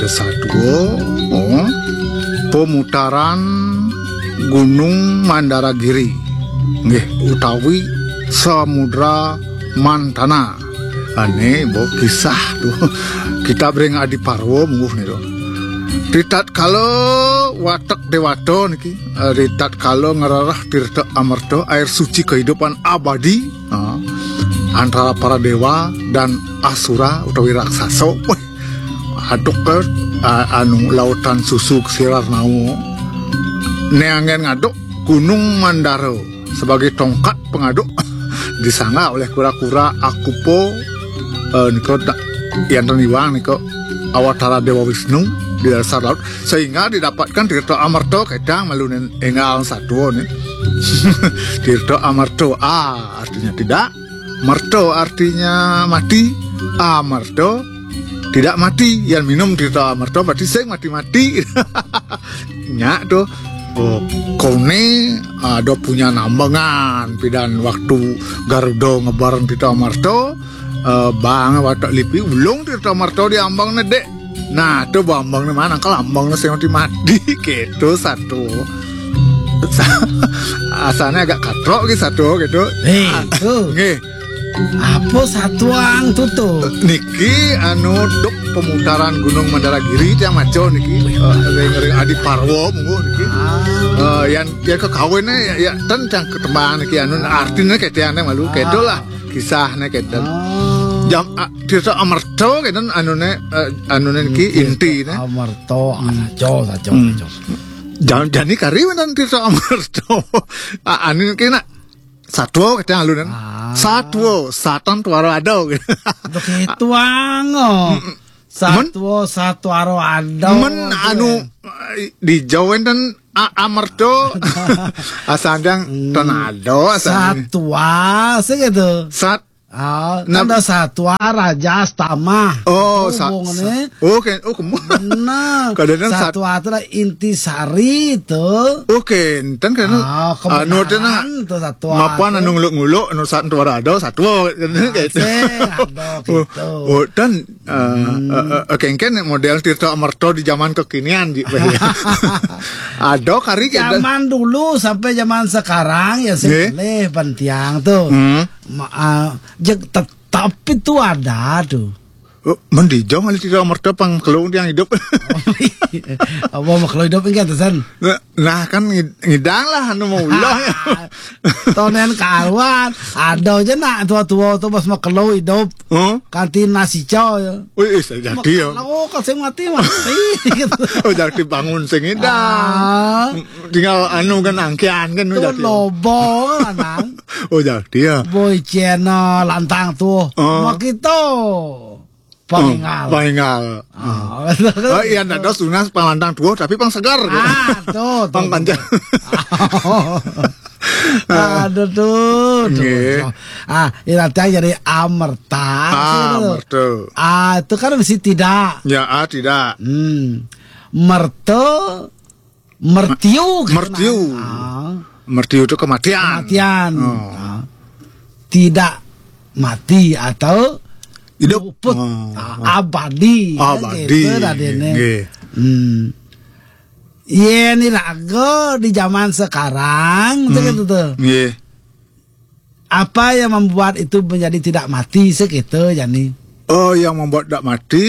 satu pemutaran Gunung Mandaragiri nggih utawi Samudra Mantana. Ane bo kisah tuh kita bring Adi Parwo mungguh nih doh. Ritat kalo watak dewato niki, ritat kalo ngerarah tirta amarto air suci kehidupan abadi antara para dewa dan asura utawi raksasa. Aduk ke anu lautan susu sirar nau neangen ngaduk Gunung Mandaro sebagai tongkat pengaduk disangga oleh kura-kura Akupo niko yang terniwang niko awatara Dewa Wisnu di dasar laut sehingga didapatkan Tirto Amarto kedang melunen engal satu nih. Tirto Amarto artinya tidak, Marto artinya mati, Amarto tidak mati. Yang minum Tirto Amarto berarti sing mati-mati. Nyak tuh kone ada punya nambangan pidan waktu Garuda ngebareng Tirto Amarto bang watak lipi ulung Tirto Amarto diambang nedek. Nah tuh bambang nih mana kalau ambang nih sing mati gitu satu. Asalnya agak katrok gitu satu gitu. Nggih. Apa satuang tuh? Niki anu dok pemutaran Gunung Mandaragiri yang maco niki ngering Adi Parwo munggu niki. Yang kekawinnya ya tentang ketembang niki anu artinya ketiannya malu kedo lah kisahnya kedo. Jam Tirto Amarto kedo anune niki inti ne. Amarto saco. Jangan jani kari menan Tirto Amarto. Anu niki nak satwa ketang alunan. Satwa satan tuaro ado. Begitu Satwa tuaro ado. Men anu di Jawa dan Amarto asandang tanado satwa segitu. Nada satwa raja astama. Oke. Nah, satwa itu lah intisari itu. Oke, enten kan anu tena mapan anu nguluk-nguluk anu satwa rado satwa gitu. Dan kengken model Tirto Amarto di zaman kekinian ado kari zaman dulu sampai zaman sekarang ya sih pantiang tuh. Tapi tuh ada tuh. Mendijong ali Tirto Amarto pang kelung yang hidup. Apa mau kalau hidup enggak tesan? Nah kan ngidang lah anu mau ulah. Tonen kawan, ada aja nak tua-tua tuh pas mau kalau hidup. Kantin nasi cow ya. Wih, jadi ya. Oh, kasih mati. Oh, jadi bangun sing ngidang. Tinggal anu kan angkian kan udah. Tuh lobo lanang. Oh, jadi ya. Boy channel lantang tuh. Mau gitu. Pahingal. Iya ada sunas panglandang tua tapi pang segar. Tuh. Pang panjang. Aduh tuh. Iratnya jadi Amerta. Amerta. Itu kan mesti tidak. Ya, tidak. Mertiu. Mertiu itu kematian. Tidak mati atau hidup abadi gitu radene. Iya nih lagu di zaman sekarang gitu tuh. Apa yang membuat itu menjadi tidak mati segitu jadi? Oh, yang membuat tidak mati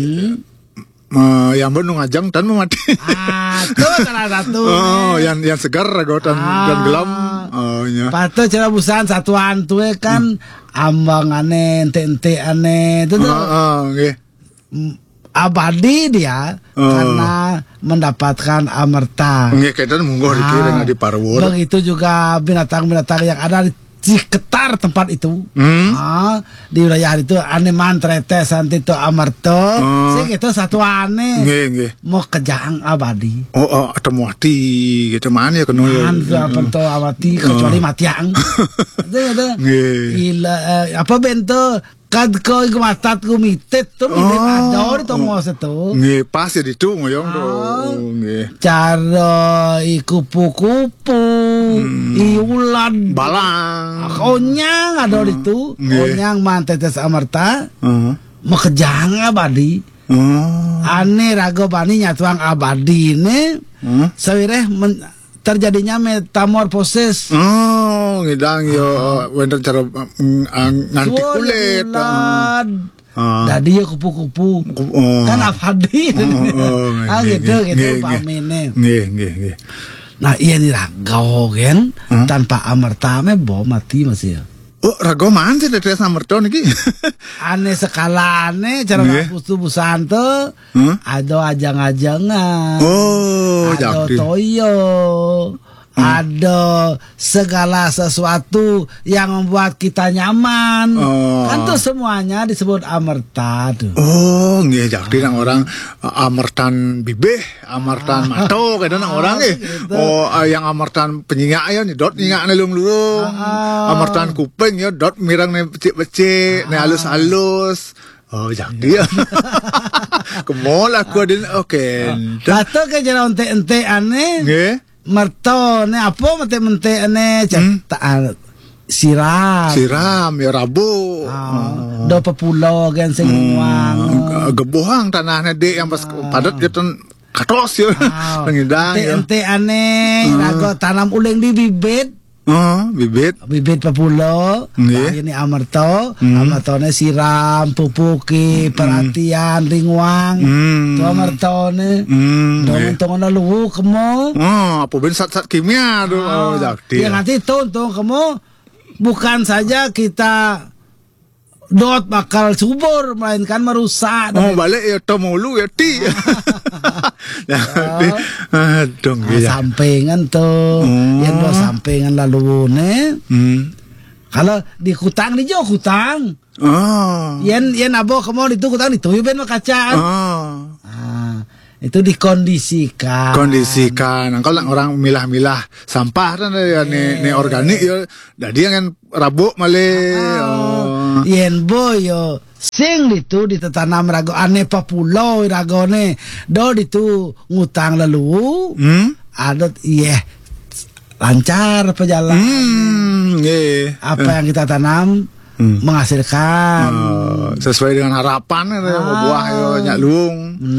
yang benar ngajang dan memati. Itu salah satu. Yang segar dan gelam. Patut cara busan satuan tuh kan ambang aneh, ente aneh, itu tuh abadi dia karena mendapatkan amerta. Kita munggo dikirim di Parwo. Begitu juga binatang-binatang yang ada di sekitar tempat itu, di wilayah itu aneh mantrete santi itu amerta, sih itu satu aneh. Mau kejang abadi. Atau mati gitu mana ya kenal. Apa tuh abadi kecuali matiang. Gila apa bentuk kad ko matat ko mitet to ador to mo seto pas ya itu ngoyong do cara kupu-kupu iulan balang konyang ador itu konyang mantetes amarta makejang abadi Ane rago bani nyatuang abadi ne. Sawireh terjadinya metamorfosis. Ngidang yo wender cara nganti kulit. Dadi ya kupu-kupu. Kan abadi. Gitu pamine. Nggih. Nah iya nih rago kan tanpa amerta me bo mati masih ya. Oh rago man sih dari amerta niki. Ane sekalane cara ngapus tubuh santo. Ada ajang-ajangan. Ada toyo. Ada segala sesuatu yang membuat kita nyaman. Kan tuh semuanya disebut amerta tuh. Nggih jadi nang orang amertan bibih, amertan mato kadang nang orang gitu. Yang amertan penyingak ya dot nyingakne lung-lung. Amertan kuping ya dot mirang becik-becik, ne halus-halus. Jadi ya. Kemol aku adin oke. Tato ke jana ente-ente aneh. Nggih. Merto ne apa mente ane siram ya rabu do pepulo kan sing nguang gebohang tanahnya dek yang pas padat gitu katos ya pengidang ente ane rago tanam uling di bibit bibit pepulo ini amerto amertone siram pupuki perhatian ringwang tu amertone dong lu kemo apa ben sat kimia tuh jadi ya nanti tuh kemo bukan saja kita dot bakal subur melainkan merusak. Balik ya tomulu ya ti. Dong sampingan tuh yang dua sampingan lalu ne. Kalau di hutang di jauh hutang. Yen abo kamu itu hutang itu ben makacaan. Itu dikondisikan. Kalau orang milah-milah sampah kan ya ne organik ya. Jadi yang rabuk malih. Yen boyo sing itu ditetanam rago ane papulo ragone do itu ngutang lalu adat lancar perjalanan apa yang kita tanam menghasilkan sesuai dengan harapan buah yo nyaklung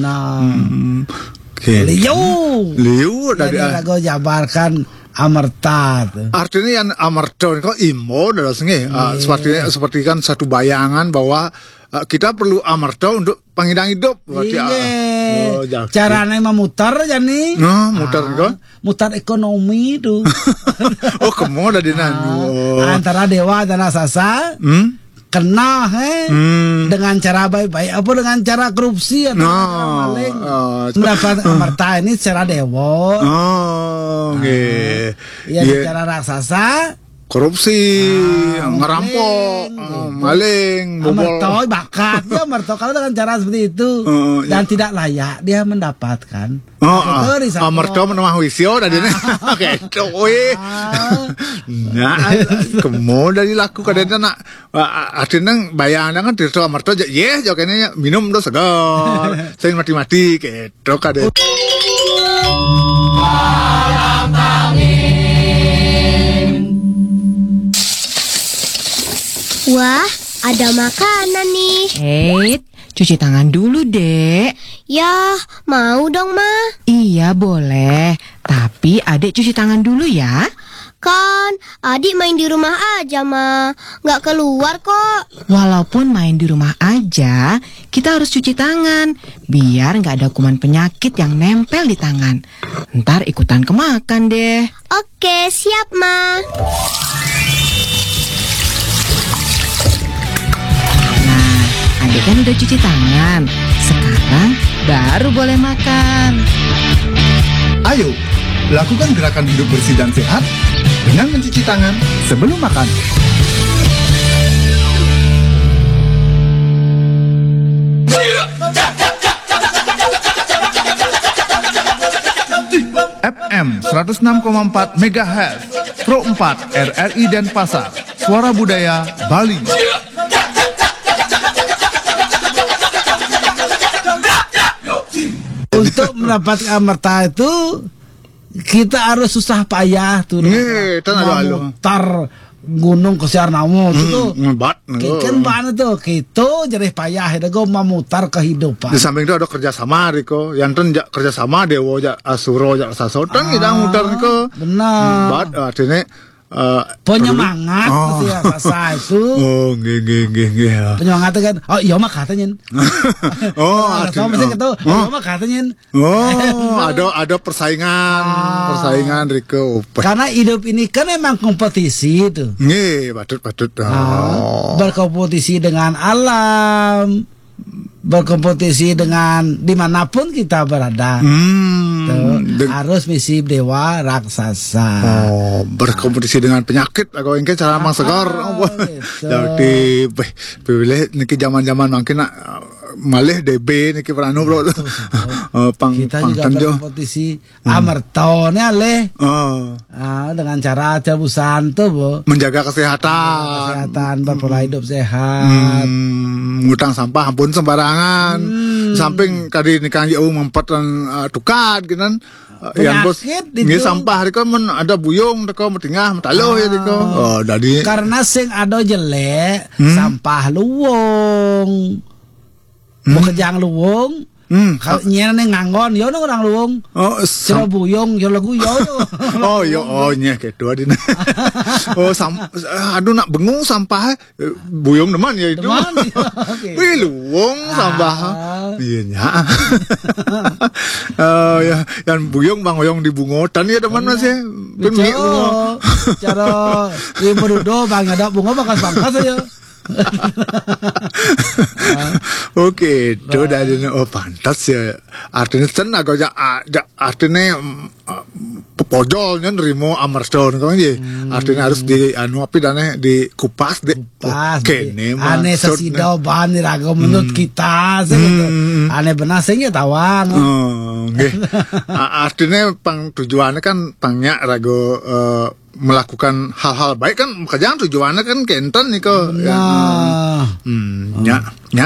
liu dari rago jabarkan amerta. Artinya yang amerta kok imo seperti kan satu bayangan bahwa kita perlu amerta untuk pengidang hidup. Caranya memutar jadi. Mutar kok? Mutar ekonomi tuh. Kamu dari nanu. Antara dewa dan asasa. Kena dengan cara baik-baik apa dengan cara korupsi atau maling mendapat amerta ini secara dewa secara raksasa korupsi ngerampok maling amerta bakatnya amerta kalau dengan cara seperti itu dan tidak layak dia mendapatkan amerta menamah wisyo dari gitu kemudian dari laku kadang nak artinya bayangan kan diri amerta jokenya minum do segar saya mati-mati gitu kadang Wah, ada makanan nih. Cuci tangan dulu, Dek. Ya, mau dong, Ma. Iya, boleh. Tapi Adek cuci tangan dulu ya. Kan, adik main di rumah aja, Ma. Nggak keluar kok. Walaupun main di rumah aja, kita harus cuci tangan. Biar nggak ada kuman penyakit yang nempel di tangan. Ntar ikutan kemakan deh. Oke, siap, Ma. Adek kan udah cuci tangan. Sekarang baru boleh makan. Ayo, lakukan gerakan hidup bersih dan sehat dengan mencuci tangan sebelum makan. FM 106,4 MHz Pro 4 RRI Denpasar. Suara Budaya Bali. Untuk mendapatkan amerta itu kita harus susah payah tuh memutar gunung Kesiarnamo itu ngebat kan mana tuh gitu jadi payah itu gue memutar kehidupan. Di samping itu ada kerjasama Riko, yang kerjasama Dewa jak Asuro jak Sasotan kita muter Riko. Benar. Bat artinya penyemangat gitu ya rasa itu. Oh, nggih. Penyemangat kan. Oh, iya mah katanya. Sama sih gitu. Iya mah katanya. Oh, ada persaingan Riko. Karena hidup ini kan memang kompetisi itu. Nggih, patut. Berkompetisi dengan alam, berkompetisi dengan dimanapun kita berada. Harus misi dewa raksasa. Oh, berkompetisi dengan penyakit aku ingin cara mang segar. Jadi pilih niki zaman-zaman makin malih DB niki peranu bro. Kita juga berkompetisi amertone le. Dengan cara cabusan tuh, Bu. Menjaga kesehatan, berpola hidup sehat. Ngutang sampah ampun sembarangan. Samping kali nikah jauh mempatan tukat gitu. Yang bos ini sampah riko ada buyung riko metingah metalo ya riko. Oh, jadi karena sing ada jelek sampah luwung. Bukejang luwung. Kalau nyene nganggon yo orang luwung. Oh, coba buyung yo lagu yo. Nya kedua dina. Aduh nak bengung sampah buyung teman ya itu. Wih luwung sampah. Iya nya. Ya yang buyung bang oyong di bungotan ya teman Mas ya. Cara ieu merudo bang ada bunga bangkas aja. Oke, itu dari pantas ya. Artinya agak artinya pojolnya nerimo Amarstone kan ya. Artinya harus di dikupas nih. Aneh sesido bahan raga menurut kita sih gitu. Aneh benar sih ya tawang. Artinya tujuannya kan pangnya rago melakukan hal-hal baik kan kerjaan tujuannya kan kenten nih kok. Nah. Ya